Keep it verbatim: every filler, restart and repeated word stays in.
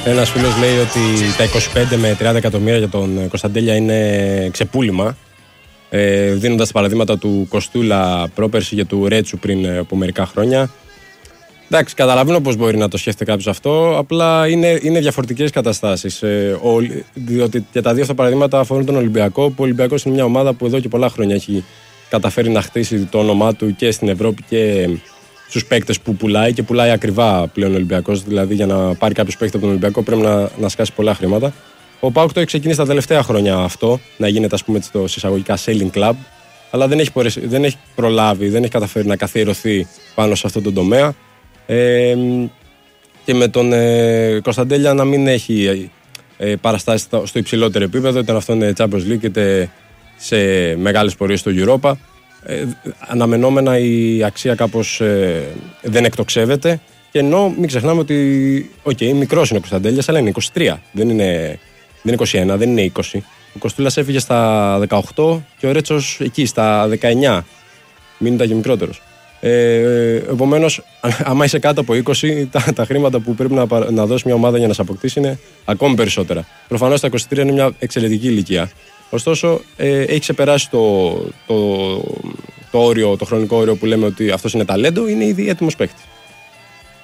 Ένας φίλος λέει ότι τα είκοσι πέντε με τριάντα εκατομμύρια για τον Κωνσταντέλια είναι ξεπούλημα. Ε, δίνοντας τα παραδείγματα του Κοστούλα πρόπερση και του Ρέτσου πριν από μερικά χρόνια. Εντάξει, καταλαβαίνω πώς μπορεί να το σκέφτεται κάποιος αυτό. Απλά είναι, είναι διαφορετικές καταστάσεις. Ε, ο, διότι και τα δύο αυτά παραδείγματα αφορούν τον Ολυμπιακό. Που ο Ολυμπιακός είναι μια ομάδα που εδώ και πολλά χρόνια έχει καταφέρει να χτίσει το όνομά του και στην Ευρώπη και στους παίκτες που πουλάει. Και πουλάει ακριβά πλέον ο Ολυμπιακός. Δηλαδή, για να πάρει κάποιος παίκτη από τον Ολυμπιακό πρέπει να, να σκάσει πολλά χρήματα. Ο ΠΑΟΚ το έχει ξεκινήσει τα τελευταία χρόνια αυτό, να γίνεται ας πούμε το συσσαγωγικά selling club, αλλά δεν έχει, μπορέσει, δεν έχει προλάβει, δεν έχει καταφέρει να καθιερωθεί πάνω σε αυτό το τομέα. Ε, και με τον ε, Κωνσταντέλια να μην έχει ε, παραστάσει στο, στο υψηλότερο επίπεδο, είτε αυτό είναι Champions League είτε σε μεγάλες πορείες στο Europa. Ε, αναμενόμενα η αξία κάπως ε, δεν εκτοξεύεται. Και ενώ μην ξεχνάμε ότι, οκ, okay, μικρός είναι ο Κωνσταντέλιας, αλλά είναι είκοσι τρία, δεν είναι. Δεν είναι είκοσι ένα, δεν είναι είκοσι. Ο Κοστούλας έφυγε στα δεκαοκτώ και ο Ρέτσος εκεί στα δεκαεννιά. Μην ήταν και μικρότερος. Ε, Επομένως, άμα είσαι κάτω από είκοσι, τα, τα χρήματα που πρέπει να, να δώσει μια ομάδα για να σε αποκτήσει είναι ακόμη περισσότερα. Προφανώς τα είκοσι τρία είναι μια εξαιρετική ηλικία. Ωστόσο, ε, έχει ξεπεράσει το, το, το, όριο, το χρονικό όριο που λέμε ότι αυτός είναι ταλέντο, είναι ήδη έτοιμος παίκτης.